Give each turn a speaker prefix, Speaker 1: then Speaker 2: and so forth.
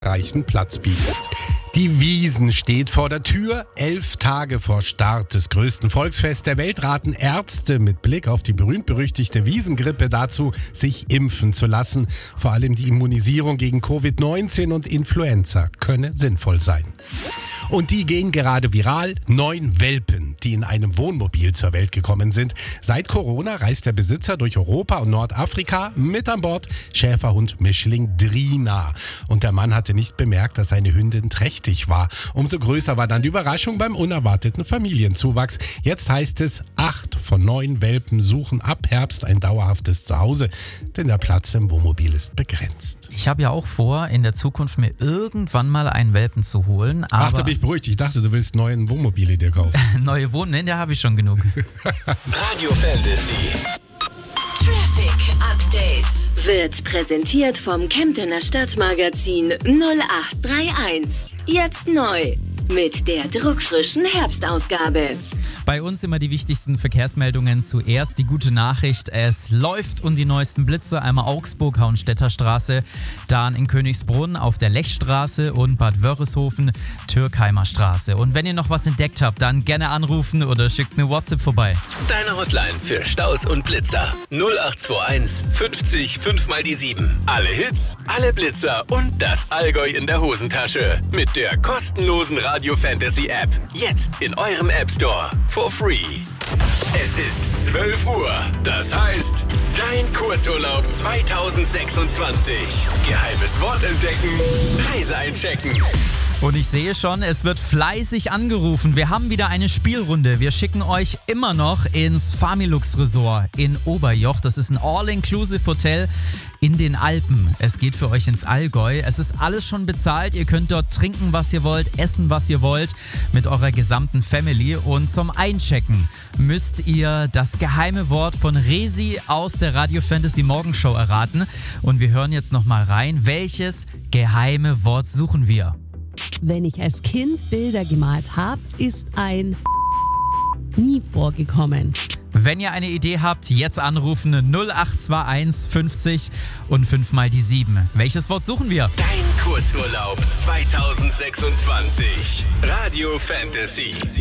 Speaker 1: reichen Platz bietet. Die Wiesn steht vor der Tür. 11 Tage vor Start des größten Volksfests der Welt raten Ärzte mit Blick auf die berühmt-berüchtigte Wiesngrippe dazu, sich impfen zu lassen. Vor allem die Immunisierung gegen Covid-19 und Influenza könne sinnvoll sein. Und die gehen gerade viral. 9 Welpen, die in einem Wohnmobil zur Welt gekommen sind. Seit Corona reist der Besitzer durch Europa und Nordafrika, mit an Bord Schäferhund Mischling Drina. Und der Mann hatte nicht bemerkt, dass seine Hündin trächtig war. Umso größer war dann die Überraschung beim unerwarteten Familienzuwachs. Jetzt heißt es, 8 von 9 Welpen suchen ab Herbst ein dauerhaftes Zuhause. Denn der Platz im Wohnmobil ist begrenzt.
Speaker 2: Ich habe ja auch vor, in der Zukunft mir irgendwann mal einen Welpen zu holen. Aber
Speaker 1: Ach, da bin ich beruhigt. Ich dachte, du willst neue Wohnmobile dir kaufen.
Speaker 2: neue Wohnungen, da habe ich schon genug.
Speaker 3: Radio Fantasy.
Speaker 4: Traffic Update wird präsentiert vom Kemptener Stadtmagazin 0831. Jetzt neu mit der druckfrischen Herbstausgabe.
Speaker 2: Bei uns immer die wichtigsten Verkehrsmeldungen. Zuerst die gute Nachricht, es läuft und die neuesten Blitze. Einmal Augsburg, Hauenstädter Straße, dann in Königsbrunn auf der Lechstraße und Bad Wörishofen, Türkheimer Straße. Und wenn ihr noch was entdeckt habt, dann gerne anrufen oder schickt eine WhatsApp vorbei.
Speaker 3: Deine Hotline für Staus und Blitzer. 0821 50 5 mal die 7. Alle Hits, alle Blitzer und das Allgäu in der Hosentasche. Mit der kostenlosen Radio Fantasy App. Jetzt in eurem App Store. For free. Es ist 12 Uhr. Das heißt, dein Kurzurlaub 2026. Geheimes Wort entdecken. Reise einchecken.
Speaker 2: Und ich sehe schon, es wird fleißig angerufen. Wir haben wieder eine Spielrunde. Wir schicken euch immer noch ins Familux Resort in Oberjoch. Das ist ein All-Inclusive Hotel in den Alpen. Es geht für euch ins Allgäu. Es ist alles schon bezahlt. Ihr könnt dort trinken, was ihr wollt, essen, was ihr wollt, mit eurer gesamten Family. Und zum Einchecken müsst ihr das geheime Wort von Resi aus der Radio Fantasy Morgenshow erraten. Und wir hören jetzt nochmal rein. Welches geheime Wort suchen wir?
Speaker 5: Wenn ich als Kind Bilder gemalt habe, ist ein nie vorgekommen.
Speaker 2: Wenn ihr eine Idee habt, jetzt anrufen 0821 50 und 5 mal die 7. Welches Wort suchen wir?
Speaker 3: Dein Kurzurlaub 2026. Radio Fantasy.